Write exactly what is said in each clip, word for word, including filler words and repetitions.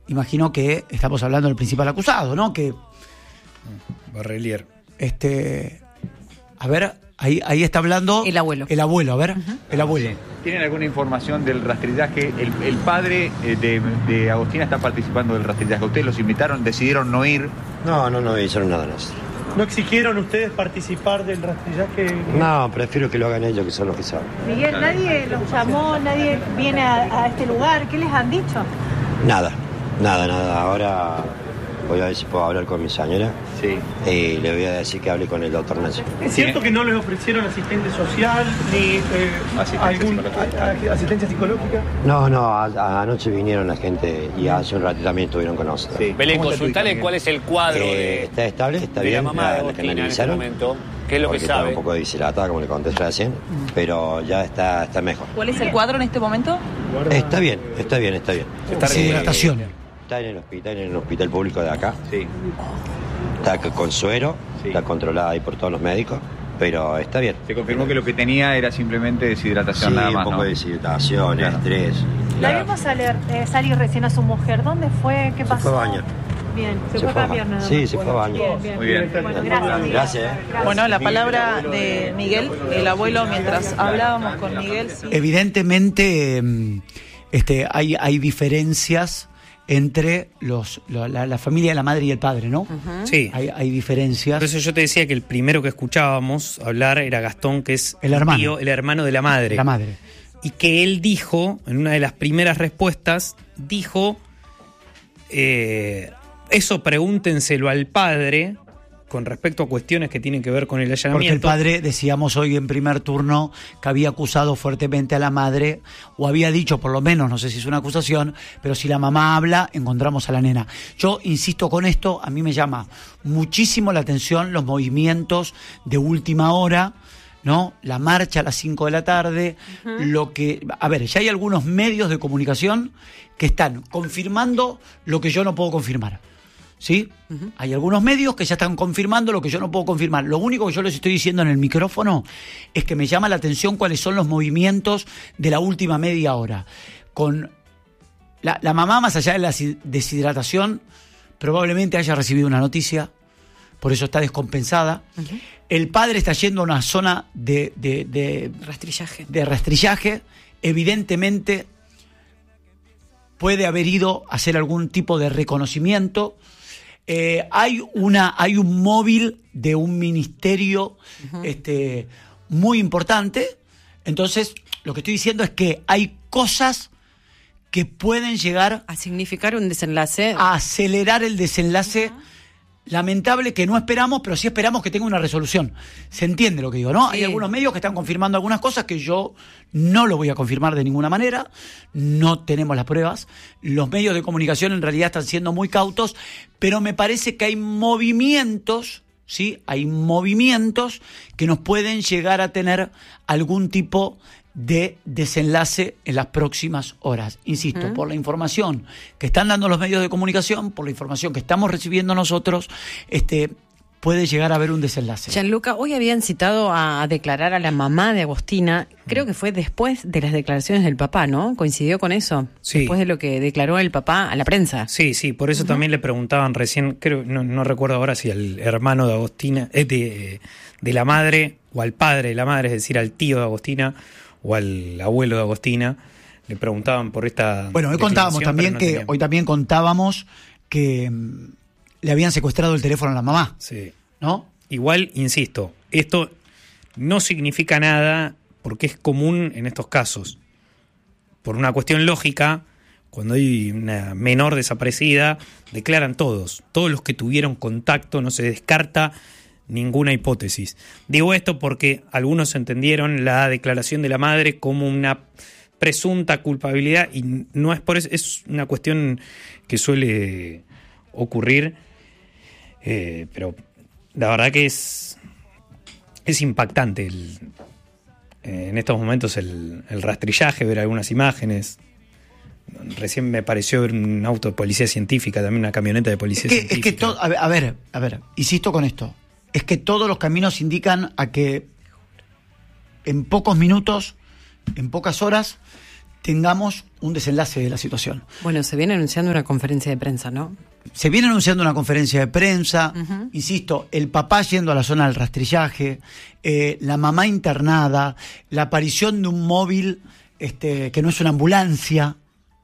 imagino que estamos hablando del principal acusado, ¿no? Que Barrelier. Este, a ver, ahí, ahí está hablando el abuelo. El abuelo, a ver, uh-huh. el abuelo. Sí. ¿Tienen alguna información del rastrillaje? El, el padre de, de Agostina está participando del rastrillaje. ¿Ustedes los invitaron, decidieron no ir? No, no, no hicieron nada más. ¿No exigieron ustedes participar del rastrillaje? No, prefiero que lo hagan ellos, que son los que saben. Miguel, nadie los llamó, nadie viene a, a este lugar. ¿Qué les han dicho? Nada, nada, nada. Ahora voy a ver si puedo hablar con mi señora. Sí. Y le voy a decir que hable con el doctor Nacho. ¿Es cierto que no les ofrecieron asistente social ni eh, asistencia, algún, psicológica. A, a, asistencia psicológica? No, no, a, a, anoche vinieron la gente y hace un rato también estuvieron con nosotros. Sí. Belén, consultale cuál es el cuadro eh, de... Está estable, está de bien. La mamá la, de Agostina la en este analizaron. momento. ¿Qué es lo que sabe? Estaba un poco deshidratada, como le conté recién, pero ya está, está mejor. ¿Cuál es el cuadro en este momento? Está bien, está bien, está bien. Está deshidratación. Eh, está en el hospital, en el hospital público de acá. Sí. Está con suero, sí. Está controlada ahí por todos los médicos, pero está bien. Se confirmó que lo que tenía era simplemente deshidratación, sí, nada más, un poco ¿no? de deshidratación, claro. Estrés. La claro. vimos salir, eh, salir recién a su mujer. ¿Dónde fue? ¿Qué pasó? Se fue a bañar. Bien, se, se fue, fue a cambiar nada más. Sí, se fue a bañar. Bien, bien. Muy bien. Bueno, gracias. Gracias. Bueno, la palabra de Miguel, el abuelo, mientras hablábamos con Miguel. Sí. Evidentemente, este, hay, hay diferencias entre los la, la, la familia de la madre y el padre, ¿no? Uh-huh. Sí. Hay, hay diferencias. Por eso yo te decía que el primero que escuchábamos hablar era Gastón, que es el hermano, tío, el hermano de la madre. La madre. Y que él dijo, en una de las primeras respuestas, dijo, eh, eso pregúntenselo al padre con respecto a cuestiones que tienen que ver con el allanamiento. Porque el padre, decíamos hoy en primer turno, que había acusado fuertemente a la madre, o había dicho, por lo menos, no sé si es una acusación, pero si la mamá habla, encontramos a la nena. Yo insisto con esto, a mí me llama muchísimo la atención los movimientos de última hora, ¿no? La marcha a las cinco de la tarde, uh-huh. Lo que... A ver, ya hay algunos medios de comunicación que están confirmando lo que yo no puedo confirmar. ¿Sí? Uh-huh. Hay algunos medios que ya están confirmando lo que yo no puedo confirmar. Lo único que yo les estoy diciendo en el micrófono es que me llama la atención cuáles son los movimientos de la última media hora. Con la, la mamá, más allá de la deshidratación, probablemente haya recibido una noticia, por eso está descompensada. Uh-huh. El padre está yendo a una zona de, de, de rastrillaje. De rastrillaje. Evidentemente puede haber ido a hacer algún tipo de reconocimiento. Eh, hay una hay un móvil de un ministerio uh-huh. este, muy importante. Entonces, lo que estoy diciendo es que hay cosas que pueden llegar a significar un desenlace, a acelerar el desenlace uh-huh. lamentable que no esperamos, pero sí esperamos que tenga una resolución. ¿Se entiende lo que digo, no? Sí. Hay algunos medios que están confirmando algunas cosas que yo no lo voy a confirmar de ninguna manera. No tenemos las pruebas. Los medios de comunicación en realidad están siendo muy cautos, pero me parece que hay movimientos, ¿sí? Hay movimientos que nos pueden llegar a tener algún tipo de desenlace en las próximas horas. Insisto, uh-huh. por la información que están dando los medios de comunicación, por la información que estamos recibiendo nosotros, este puede llegar a haber un desenlace. Gianluca, hoy habían citado a declarar a la mamá de Agostina, creo que fue después de las declaraciones del papá, ¿no? ¿Coincidió con eso? Sí. Después de lo que declaró el papá a la prensa. Sí, sí, por eso uh-huh. también le preguntaban recién, creo, no, no recuerdo ahora si al hermano de Agostina, eh, de, de la madre, o al padre de la madre, es decir, al tío de Agostina, o al abuelo de Agostina, le preguntaban por esta... Bueno, hoy contábamos también no que, tenían... hoy también contábamos que um, le habían secuestrado el teléfono a la mamá. Sí. ¿No? Igual, insisto, esto no significa nada porque es común en estos casos. Por una cuestión lógica, cuando hay una menor desaparecida, declaran todos. Todos los que tuvieron contacto, no se descarta ninguna hipótesis. Digo esto porque algunos entendieron la declaración de la madre como una presunta culpabilidad y no es por eso, es una cuestión que suele ocurrir, eh, pero la verdad que es es impactante el, eh, en estos momentos el, el rastrillaje, ver algunas imágenes. Recién me pareció ver un auto de policía científica, también una camioneta de policía es que, científica. Es que to- a ver, a ver, a ver, insisto con esto. Es que todos los caminos indican a que en pocos minutos, en pocas horas, tengamos un desenlace de la situación. Bueno, se viene anunciando una conferencia de prensa, ¿no? Se viene anunciando una conferencia de prensa, uh-huh. insisto, el papá yendo a la zona del rastrillaje, eh, la mamá internada, la aparición de un móvil este, que no es una ambulancia,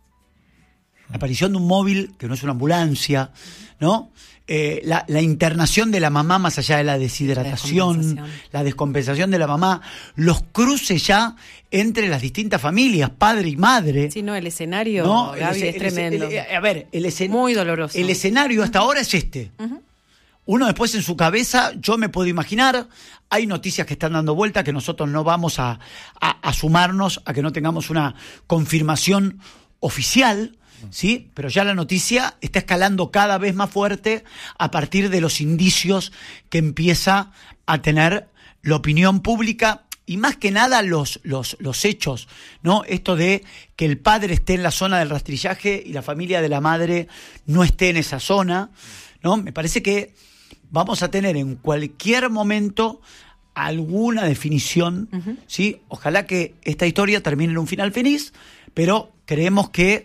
la aparición de un móvil que no es una ambulancia, ¿no? Eh, la, la internación de la mamá más allá de la deshidratación, la descompensación. la descompensación de la mamá, los cruces ya entre las distintas familias, padre y madre. Sí, no, el escenario, ¿no? Gaby, el, es el, tremendo. El, el, a ver, el escen- muy doloroso. El escenario hasta ahora es este. Uh-huh. Uno después en su cabeza, yo me puedo imaginar, hay noticias que están dando vuelta que nosotros no vamos a, a, a sumarnos a que no tengamos una confirmación oficial, ¿sí? Pero ya la noticia está escalando cada vez más fuerte a partir de los indicios que empieza a tener la opinión pública y más que nada los, los, los hechos, ¿no? Esto de que el padre esté en la zona del rastrillaje y la familia de la madre no esté en esa zona, ¿no? Me parece que vamos a tener en cualquier momento alguna definición, uh-huh. ¿sí? Ojalá que esta historia termine en un final feliz, pero creemos que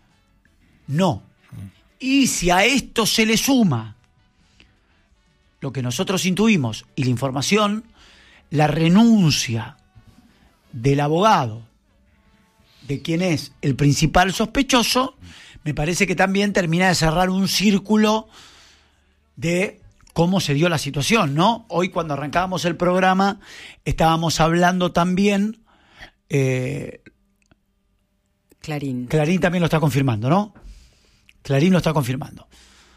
no. Y si a esto se le suma lo que nosotros intuimos y la información, la renuncia del abogado de quien es el principal sospechoso, me parece que también termina de cerrar un círculo de cómo se dio la situación, ¿no? Hoy cuando arrancábamos el programa estábamos hablando también... Eh, Clarín. Clarín también lo está confirmando, ¿no? Clarín lo está confirmando.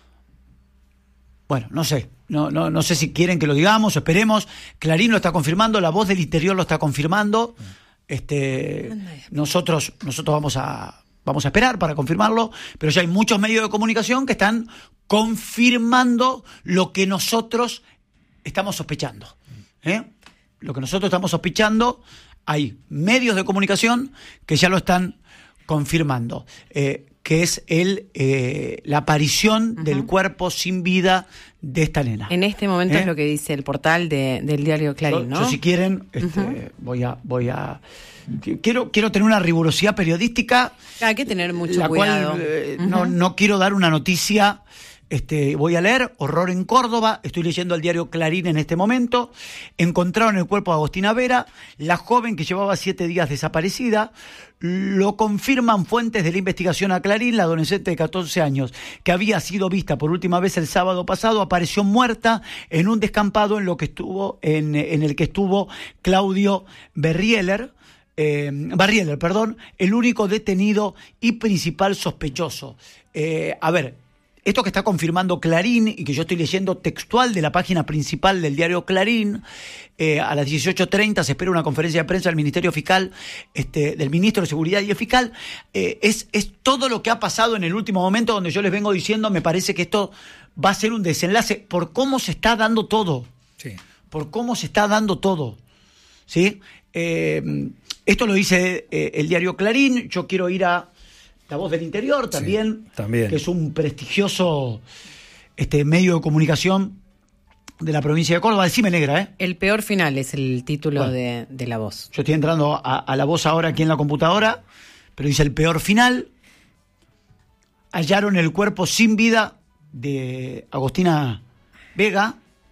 Bueno, no sé, no, no, no sé si quieren que lo digamos, esperemos. Clarín lo está confirmando, La Voz del Interior lo está confirmando. Este, nosotros, nosotros vamos a, vamos a esperar para confirmarlo, pero ya hay muchos medios de comunicación que están confirmando lo que nosotros estamos sospechando. ¿eh? Lo que nosotros estamos sospechando, hay medios de comunicación que ya lo están confirmando. Eh, que es el eh, la aparición uh-huh. del cuerpo sin vida de esta nena. En este momento ¿Eh? es lo que dice el portal de, del diario Clarín, yo, ¿no? Yo si quieren, este, uh-huh. voy a, voy a quiero, quiero tener una rigurosidad periodística. Hay que tener mucho la cuidado. Cual, eh, uh-huh. no, no quiero dar una noticia. Este, voy a leer, horror en Córdoba, estoy leyendo el diario Clarín en este momento, encontraron el cuerpo de Agostina Vera, la joven que llevaba siete días desaparecida, lo confirman fuentes de la investigación a Clarín, la adolescente de catorce años, que había sido vista por última vez el sábado pasado, apareció muerta en un descampado en, lo que estuvo, en, en el que estuvo Claudio Berrieler, eh, Barrieler, perdón, el único detenido y principal sospechoso. Eh, a ver, esto que está confirmando Clarín y que yo estoy leyendo textual de la página principal del diario Clarín, eh, a las dieciocho treinta se espera una conferencia de prensa del Ministerio Fiscal, este, del Ministro de Seguridad y Fiscal, eh, es, es todo lo que ha pasado en el último momento donde yo les vengo diciendo, me parece que esto va a ser un desenlace por cómo se está dando todo, sí. por cómo se está dando todo, ¿sí? Eh, esto lo dice eh, el diario Clarín, yo quiero ir a La Voz del Interior también, sí, también, que es un prestigioso este, medio de comunicación de la provincia de Córdoba. Decime, negra, ¿eh? El peor final es el título bueno, de, de La Voz. Yo estoy entrando a, a La Voz ahora aquí en la computadora, pero dice el peor final. Hallaron el cuerpo sin vida de Agostina Vega.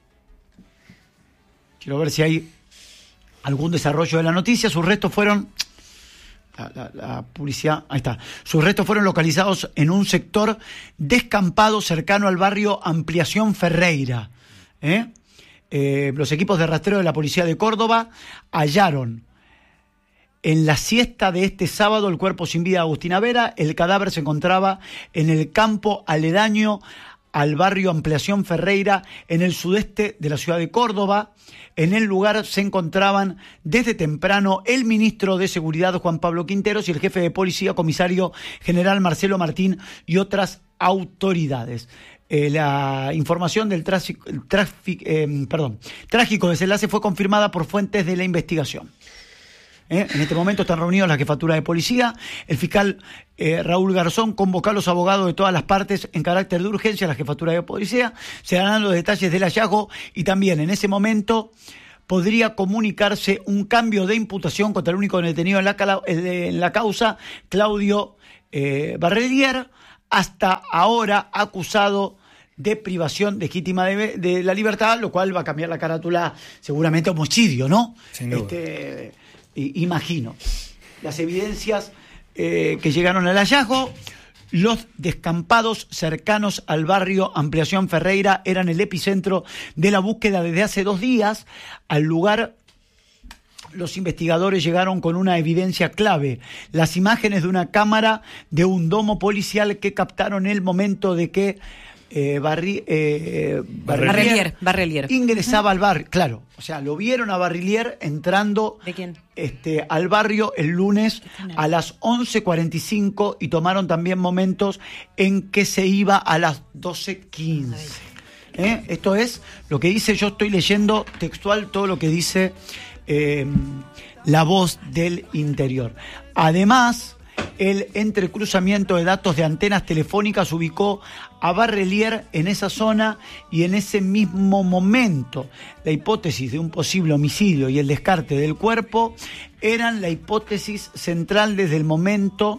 Quiero ver si hay algún desarrollo de la noticia. Sus restos fueron... La, la, la publicidad, ahí está. Sus restos fueron localizados en un sector descampado cercano al barrio Ampliación Ferreira. ¿Eh? Eh, los equipos de rastreo de la policía de Córdoba hallaron en la siesta de este sábado el cuerpo sin vida de Agostina Vera. El cadáver se encontraba en el campo aledaño al barrio Ampliación Ferreira, en el sudeste de la ciudad de Córdoba. En el lugar se encontraban desde temprano el ministro de Seguridad, Juan Pablo Quinteros, y el jefe de policía, comisario general Marcelo Martín, y otras autoridades. Eh, la información del tráfico, tráfico, eh, perdón, trágico desenlace fue confirmada por fuentes de la investigación. ¿Eh? En este momento están reunidos la jefatura de policía, el fiscal eh, Raúl Garzón convocó a los abogados de todas las partes en carácter de urgencia a la jefatura de policía, se darán los detalles del hallazgo y también en ese momento podría comunicarse un cambio de imputación contra el único detenido en la, en la causa, Claudio eh, Barrelier, hasta ahora acusado de privación legítima de, de la libertad, lo cual va a cambiar la carátula seguramente a homicidio, ¿no? Sin duda. Este, imagino. Las evidencias eh, que llegaron al hallazgo: los descampados cercanos al barrio Ampliación Ferreira eran el epicentro de la búsqueda desde hace dos días. Al lugar, los investigadores llegaron con una evidencia clave: las imágenes de una cámara de un domo policial que captaron el momento de que eh, Barri, eh, Barrelier, Barrelier ingresaba al barrio. Claro, o sea, lo vieron a Barrelier entrando ¿De quién? Este, al barrio el lunes a las once cuarenta y cinco y tomaron también momentos en que se iba a las doce quince. ¿Eh? Esto es lo que dice, yo estoy leyendo textual todo lo que dice eh, la voz del interior. Además, el entrecruzamiento de datos de antenas telefónicas ubicó a Barrelier en esa zona y en ese mismo momento la hipótesis de un posible homicidio y el descarte del cuerpo eran la hipótesis central desde el momento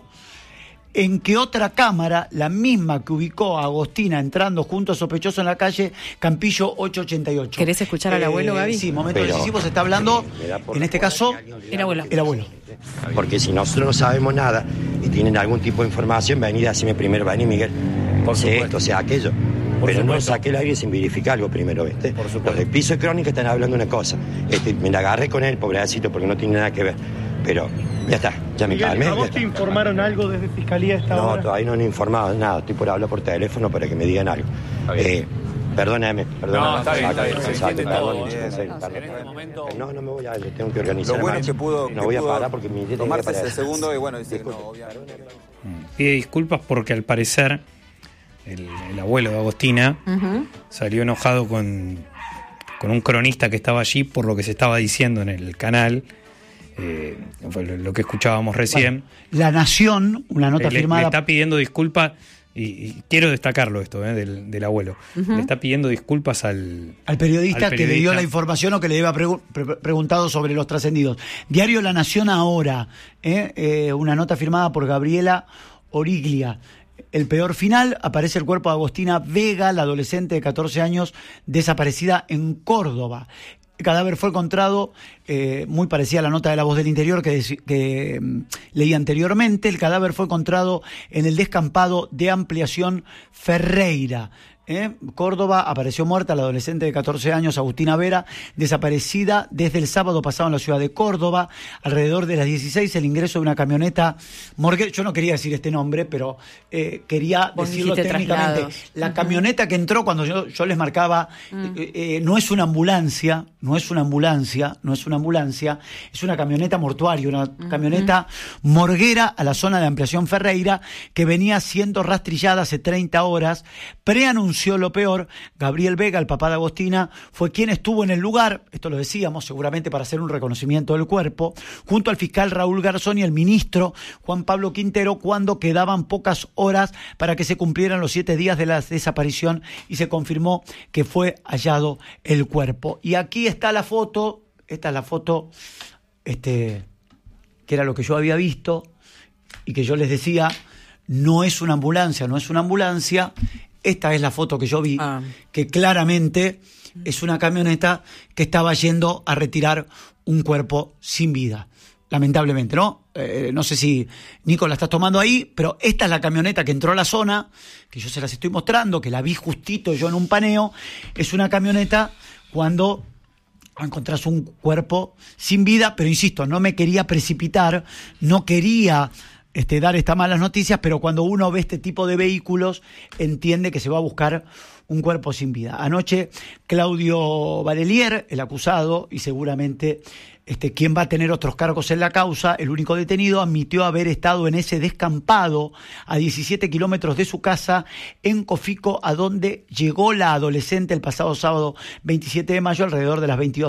en que otra cámara, la misma que ubicó a Agostina entrando junto a sospechoso en la calle Campillo ochocientos ochenta y ocho. ¿Querés escuchar al abuelo, Gaby? Sí, momento Pero, decisivo, se está hablando, por en este caso, El abuelo. el abuelo. Porque si nosotros no sabemos nada y tienen algún tipo de información, venid y decime primero, vení Miguel, Por sé supuesto. esto, sea aquello. Por Pero no supuesto. saqué el aire sin verificar algo primero, ¿viste? Por supuesto. Los del piso de crónica están hablando una cosa. Este, me la agarré con él, pobrecito, porque no tiene nada que ver. Pero ya está, ya me Miguel, calmé. ¿a ya vos está. te informaron algo desde Fiscalía a esta No, hora? todavía no han informado nada. Estoy por hablar por teléfono para que me digan algo. bien. Eh, perdóname, perdóname. No, está bien, está bien, se Exacto, entiende perdón, todo, en ¿eh? serio, En perdón. este momento- No, no me voy a ir, tengo que organizar. Lo bueno más. es que pudo, No que voy a pudo parar porque mi tiene que tomarse parar. ese segundo y bueno, dice que no, Disculpe. obviamente. Pide disculpas porque al parecer el, el abuelo de Agostina Ujú. salió enojado con, con un cronista que estaba allí por lo que se estaba diciendo en el canal, eh, fue lo, lo que escuchábamos recién. La Nación, una nota le, le firmada. está pidiendo disculpas, y, y quiero destacarlo esto eh, del, del abuelo, le está pidiendo disculpas al, Al periodista, al que le dio periodista. la información o que le había pregu- pre- preguntado sobre los trascendidos. Diario La Nación ahora, ¿eh? Eh, una nota firmada por Gabriela Origlia. El peor final: aparece el cuerpo de Agostina Vega, la adolescente de catorce años desaparecida en Córdoba. El cadáver fue encontrado, eh, muy parecida a la nota de La Voz del Interior que, deci- que mm, leí anteriormente. El cadáver fue encontrado en el descampado de Ampliación Ferreira. ¿Eh? Córdoba. Apareció muerta la adolescente de catorce años, Agustina Vera, desaparecida desde el sábado pasado en la ciudad de Córdoba. Alrededor de las dieciséis, el ingreso de una camioneta morgue, yo no quería decir este nombre, pero eh, quería Vos decirlo dijiste técnicamente. traslados. La Ujú. camioneta que entró cuando yo, yo les marcaba, eh, eh, no es una ambulancia, no es una ambulancia, no es una ambulancia, es una camioneta mortuaria, una camioneta morguera a la zona de Ampliación Ferreira, que venía siendo rastrillada hace treinta horas. Preanunció lo peor. Gabriel Vega, el papá de Agostina, fue quien estuvo en el lugar, esto lo decíamos, seguramente para hacer un reconocimiento del cuerpo, junto al fiscal Raúl Garzón y el ministro Juan Pablo Quintero, cuando quedaban pocas horas para que se cumplieran los siete días de la desaparición y se confirmó que fue hallado el cuerpo. Y aquí está la foto, esta es la foto, este, que era lo que yo había visto y que yo les decía, no es una ambulancia, no es una ambulancia. Esta es la foto que yo vi, Ah. que claramente es una camioneta que estaba yendo a retirar un cuerpo sin vida. Lamentablemente, ¿no? Eh, no sé si, Nico, la estás tomando ahí, pero esta es la camioneta que entró a la zona, que yo se las estoy mostrando, que la vi justito yo en un paneo. Es una camioneta cuando encontrás un cuerpo sin vida, pero insisto, no me quería precipitar, no quería este, dar estas malas noticias, pero cuando uno ve este tipo de vehículos, entiende que se va a buscar un cuerpo sin vida. Anoche, Claudio Barrelier, el acusado, y seguramente este, quien va a tener otros cargos en la causa, el único detenido, admitió haber estado en ese descampado a diecisiete kilómetros de su casa en Cofico, a donde llegó la adolescente el pasado sábado veintisiete de mayo, alrededor de las veintidós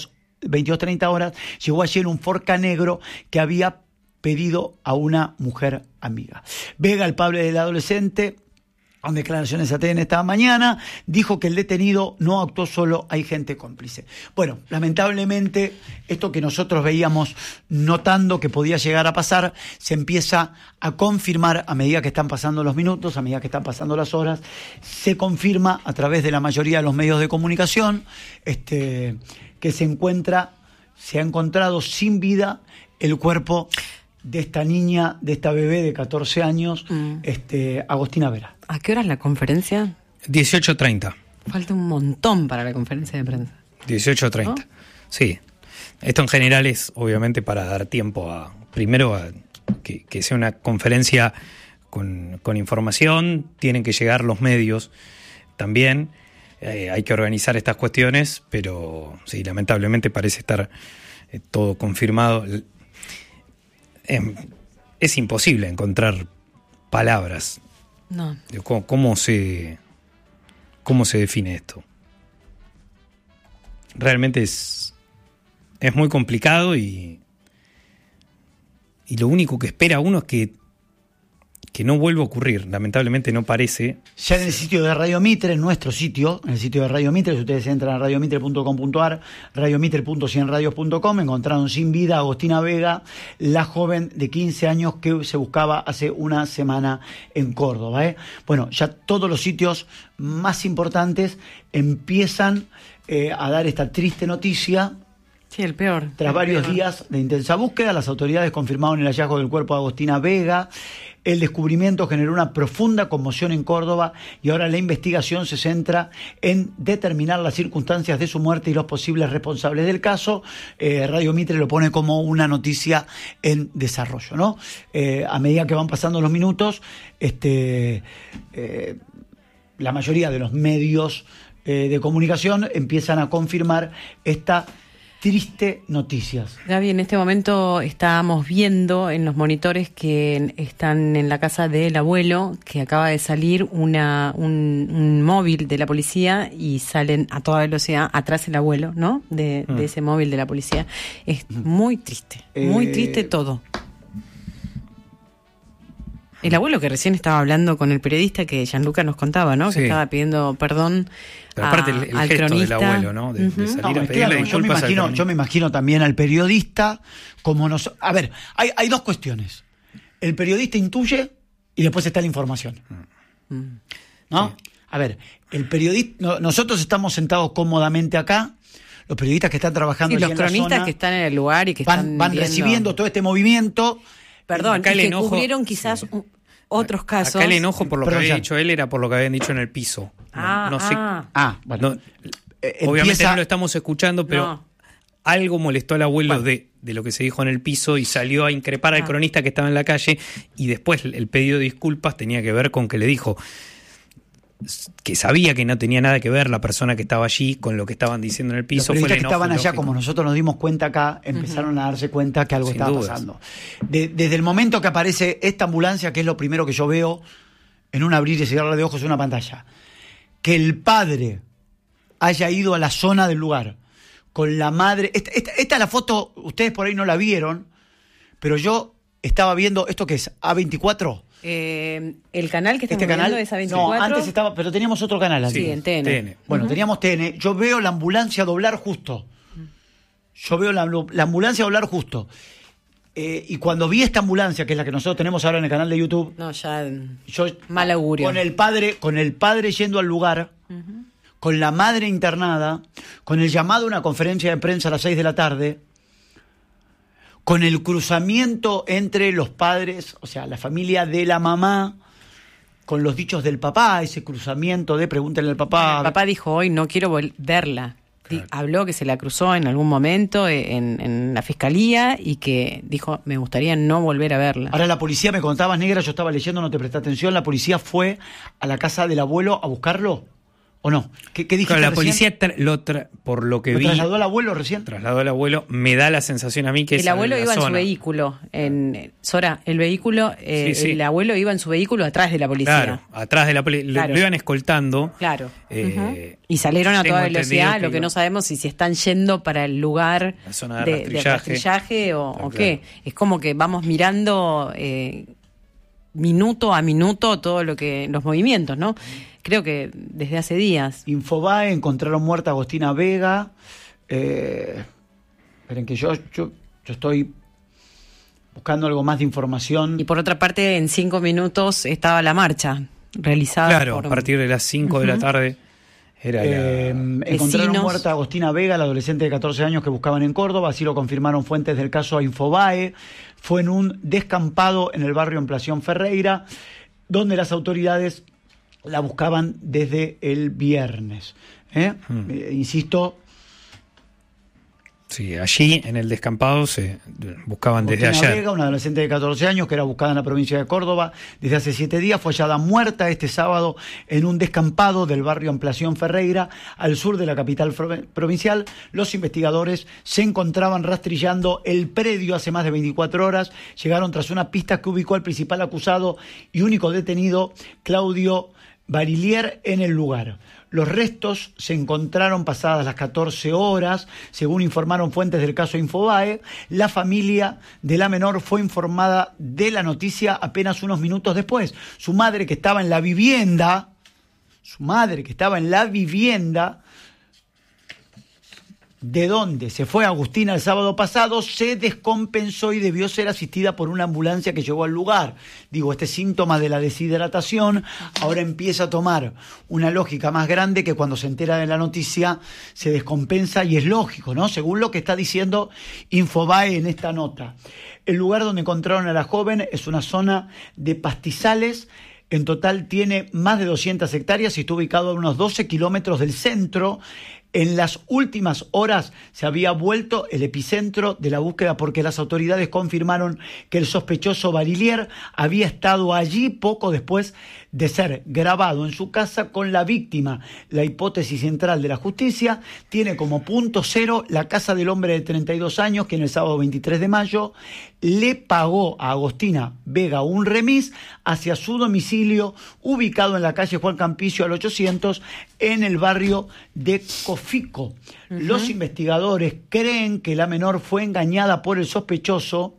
treinta horas. Llegó allí en un Forca negro que había pedido a una mujer amiga. Vega, el padre del adolescente, con declaraciones a T N esta mañana, dijo que el detenido no actuó solo, hay gente cómplice. Bueno, lamentablemente, esto que nosotros veíamos notando que podía llegar a pasar, se empieza a confirmar a medida que están pasando los minutos, a medida que están pasando las horas, se confirma a través de la mayoría de los medios de comunicación este, que se encuentra, se ha encontrado sin vida el cuerpo de esta niña, de esta bebé de catorce años, mm. este, Agostina Vera. ¿A qué hora es la conferencia? dieciocho treinta. Falta un montón para la conferencia de prensa. dieciocho treinta, ¿no? Sí. Esto en general es obviamente para dar tiempo a, primero a que, que sea una conferencia con, con información, tienen que llegar los medios también, eh, hay que organizar estas cuestiones, pero sí, lamentablemente parece estar eh, todo confirmado. Es imposible encontrar palabras. No. ¿Cómo, cómo se cómo se define esto? Realmente es es muy complicado y y lo único que espera uno es que que no vuelva a ocurrir. Lamentablemente no parece. Ya en el sitio de Radio Mitre, en nuestro sitio, en el sitio de Radio Mitre, si ustedes entran a radio mitre punto com punto a r, radio mitre punto cien radios punto com, encontraron sin vida a Agostina Vega, la joven de quince años que se buscaba hace una semana en Córdoba. ¿eh? Bueno, ya todos los sitios más importantes empiezan eh, a dar esta triste noticia. Sí, el peor. Tras el varios peor. días de intensa búsqueda, las autoridades confirmaron el hallazgo del cuerpo de Agostina Vega. El descubrimiento generó una profunda conmoción en Córdoba y ahora la investigación se centra en determinar las circunstancias de su muerte y los posibles responsables del caso. Eh, Radio Mitre lo pone como una noticia en desarrollo, ¿no? Eh, a medida que van pasando los minutos, este, eh, la mayoría de los medios eh, de comunicación empiezan a confirmar esta triste noticias. Gaby, en este momento estábamos viendo en los monitores que están en la casa del abuelo, que acaba de salir una un, un móvil de la policía y salen a toda velocidad atrás el abuelo, ¿no? De, mm. de ese móvil de la policía. Es muy triste, muy eh... triste todo. El abuelo que recién estaba hablando con el periodista que Gianluca nos contaba, ¿no? Sí. Que estaba pidiendo perdón. Pero aparte a, el, el al gesto cronista. Del abuelo, ¿no? De, uh-huh. de salir no, a pedirle claro, yo me imagino, yo me imagino también al periodista como nos. A ver, hay, hay dos cuestiones. El periodista intuye y después está la información, ¿no? Sí. A ver, el periodista, no, nosotros estamos sentados cómodamente acá. Los periodistas que están trabajando sí, allí los en cronistas la zona, que están en el lugar y que van, están van viendo... recibiendo todo este movimiento. Perdón, acá y que enojo, cubrieron quizás sí. un, otros casos. Acá el enojo por lo Perdón, que había ya. dicho él era por lo que habían dicho en el piso. Ah, no, no sé, ah. ah bueno. No, eh, obviamente empieza... no lo estamos escuchando, pero no. algo molestó al abuelo bueno. de, de lo que se dijo en el piso y salió a increpar al ah. cronista que estaba en la calle y después el pedido de disculpas tenía que ver con que le dijo que sabía que no tenía nada que ver la persona que estaba allí con lo que estaban diciendo en el piso. Los periodistas fue el que estaban allá, lógico. Como nosotros nos dimos cuenta acá, empezaron uh-huh. a darse cuenta que algo Sin estaba dudas. pasando. De, desde el momento que aparece esta ambulancia, que es lo primero que yo veo en un abrir y cerrar de ojos en una pantalla, que el padre haya ido a la zona del lugar con la madre. Esta, esta, esta es la foto, ustedes por ahí no la vieron, pero yo estaba viendo, ¿esto qué es? ¿A veinticuatro? Eh, el canal que estamos este canal, viendo es A veinticuatro. No, antes estaba, pero teníamos otro canal. Sí, en T N. T N. Bueno, uh-huh. teníamos T N. Yo veo la ambulancia doblar justo. Yo veo la, la ambulancia doblar justo. Eh, y cuando vi esta ambulancia, que es la que nosotros tenemos ahora en el canal de YouTube, no, ya yo, mal augurio. Con el padre, con el padre yendo al lugar, uh-huh. con la madre internada, con el llamado a una conferencia de prensa a las seis de la tarde, con el cruzamiento entre los padres, o sea, la familia de la mamá, con los dichos del papá, ese cruzamiento de pregúntenle al papá. El papá dijo hoy, no quiero vol- verla. Claro. Habló que se la cruzó en algún momento en, en la fiscalía y que dijo, me gustaría no volver a verla. Ahora la policía, me contabas, negra, yo estaba leyendo, no te presté atención, la policía fue a la casa del abuelo a buscarlo. ¿O no? ¿Qué, qué dijiste claro, la recién? policía, tra- lo tra- por lo que ¿Lo vi... trasladó al abuelo recién? Trasladó al abuelo, me da la sensación a mí que el es abuelo en iba la en su zona. vehículo. En, Sora, el vehículo, eh, sí, sí. el abuelo iba en su vehículo atrás de la policía. Claro, atrás de la policía. Claro. Lo, lo iban escoltando. Claro. Eh, uh-huh. Y salieron a toda velocidad, que lo que iba... no sabemos si se están yendo para el lugar la zona de, de rastrillaje, de rastrillaje o, claro, o qué. Es como que vamos mirando... Eh, minuto a minuto todo lo que los movimientos, ¿no? Creo que desde hace días. Infobae encontraron muerta a Agostina Vega. Eh, esperen que yo, yo, yo estoy buscando algo más de información. Y por otra parte, en cinco minutos estaba la marcha realizada. Claro, por... a partir de las cinco uh-huh. de la tarde era eh, la... Encontraron Vecinos. muerta a Agostina Vega, la adolescente de catorce años que buscaban en Córdoba. Así lo confirmaron fuentes del caso a Infobae. Fue en un descampado en el barrio Ampliación Ferreira, donde las autoridades la buscaban desde el viernes. ¿eh? Hmm. Eh, insisto... Sí, allí en el descampado se buscaban desde Agostina ayer. Vega, una adolescente de catorce años que era buscada en la provincia de Córdoba desde hace siete días, fue hallada muerta este sábado en un descampado del barrio Ampliación Ferreira, al sur de la capital provincial. Los investigadores se encontraban rastrillando el predio hace más de veinticuatro horas. Llegaron tras una pista que ubicó al principal acusado y único detenido, Claudio Barilier, en el lugar. Los restos se encontraron pasadas las catorce horas, según informaron fuentes del caso Infobae. La familia de la menor fue informada de la noticia apenas unos minutos después. Su madre, que estaba en la vivienda, su madre que estaba en la vivienda, de donde se fue Agustina el sábado pasado, se descompensó y debió ser asistida por una ambulancia que llegó al lugar. Digo, este síntoma de la deshidratación ahora empieza a tomar una lógica más grande, que cuando se entera de la noticia se descompensa, y es lógico, ¿no? Según lo que está diciendo Infobae en esta nota. El lugar donde encontraron a la joven es una zona de pastizales. En total tiene más de doscientas hectáreas y está ubicado a unos doce kilómetros del centro. En las últimas horas se había vuelto el epicentro de la búsqueda, porque las autoridades confirmaron que el sospechoso Barilier había estado allí poco después de ser grabado en su casa con la víctima. La hipótesis central de la justicia tiene como punto cero la casa del hombre de treinta y dos años que en el sábado veintitrés de mayo le pagó a Agostina Vega un remis hacia su domicilio, ubicado en la calle Juan Campicio al ochocientos, en el barrio de Cofico. Uh-huh. Los investigadores creen que la menor fue engañada por el sospechoso,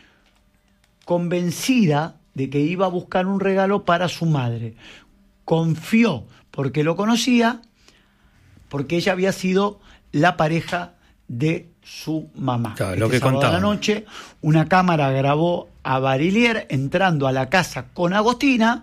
convencida de que iba a buscar un regalo para su madre. Confió porque lo conocía, porque ella había sido la pareja de su mamá. Claro, este lo que sábado contaba. A la noche, una cámara grabó a Barilier entrando a la casa con Agostina.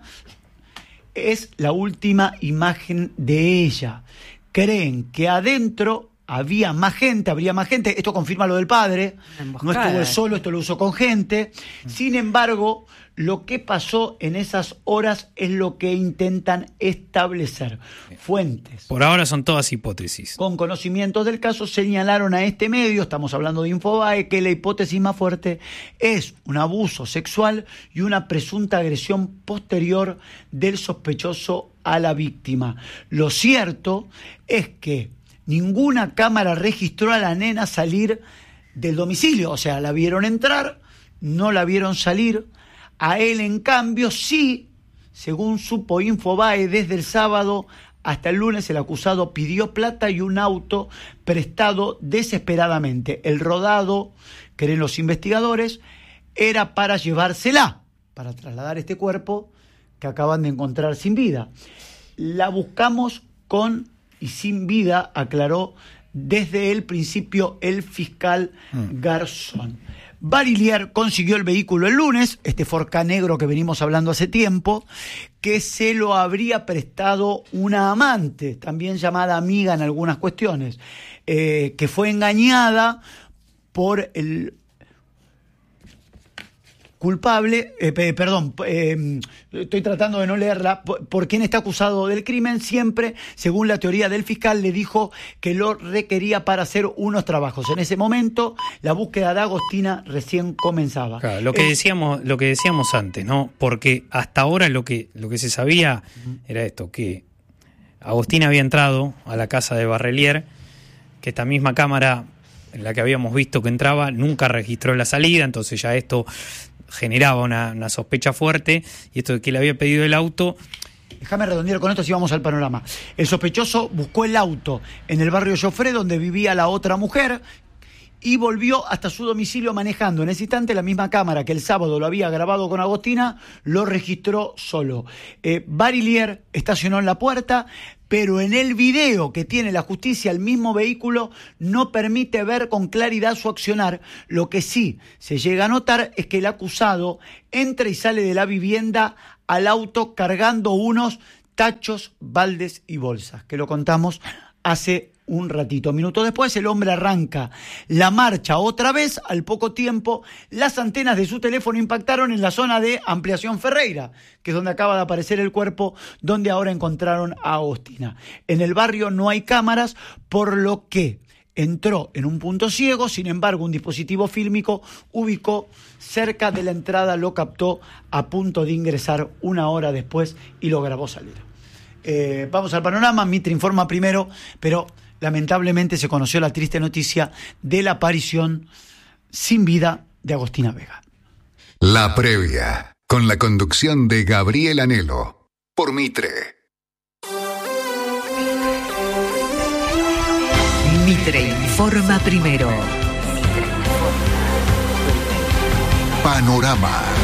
Es la última imagen de ella. Creen que adentro había más gente, habría más gente. Esto confirma lo del padre. No estuvo él solo, esto lo usó con gente. Sin embargo, lo que pasó en esas horas es lo que intentan establecer. Fuentes por ahora son todas hipótesis con conocimientos del caso señalaron a este medio, estamos hablando de Infobae, que la hipótesis más fuerte es un abuso sexual y una presunta agresión posterior del sospechoso a la víctima. Lo cierto es que ninguna cámara registró a la nena salir del domicilio, o sea, la vieron entrar, no la vieron salir. A él, en cambio, sí, según supo Infobae, desde el sábado hasta el lunes el acusado pidió plata y un auto prestado desesperadamente. El rodado, creen los investigadores, era para llevársela, para trasladar este cuerpo que acaban de encontrar sin vida. La buscamos con y sin vida, aclaró desde el principio el fiscal mm. Garzón. Barilier consiguió el vehículo el lunes, este Ford Ka negro que venimos hablando hace tiempo, que se lo habría prestado una amante, también llamada amiga en algunas cuestiones, eh, que fue engañada por el culpable, eh, perdón, eh, estoy tratando de no leerla, por, por quien está acusado del crimen. Siempre, según la teoría del fiscal, le dijo que lo requería para hacer unos trabajos. En ese momento, la búsqueda de Agostina recién comenzaba. Claro, lo que eh, decíamos, lo que decíamos antes, ¿no? Porque hasta ahora lo que, lo que se sabía uh-huh. era esto, que Agostina había entrado a la casa de Barilier, que esta misma cámara en la que habíamos visto que entraba nunca registró la salida, entonces ya esto generaba una, una sospecha fuerte, y esto de que le había pedido el auto. Déjame redondear con esto si vamos al panorama. El sospechoso buscó el auto en el barrio Joffre, donde vivía la otra mujer, y volvió hasta su domicilio manejando. En ese instante, la misma cámara que el sábado lo había grabado con Agostina lo registró solo. Eh, Barilier estacionó en la puerta, pero en el video que tiene la justicia, el mismo vehículo no permite ver con claridad su accionar. Lo que sí se llega a notar es que el acusado entra y sale de la vivienda al auto cargando unos tachos, baldes y bolsas, que lo contamos hace un ratito. Minutos después, el hombre arranca la marcha otra vez. Al poco tiempo, las antenas de su teléfono impactaron en la zona de Ampliación Ferreira, que es donde acaba de aparecer el cuerpo, donde ahora encontraron a Agostina. En el barrio no hay cámaras, por lo que entró en un punto ciego. Sin embargo, un dispositivo fílmico ubicó cerca de la entrada, lo captó a punto de ingresar una hora después y lo grabó salir. Eh, vamos al panorama. Mitre informa primero, pero lamentablemente se conoció la triste noticia de la aparición sin vida de Agostina Vega. La previa, con la conducción de Gabriel Anhelo, por Mitre. Mitre informa primero. Panorama.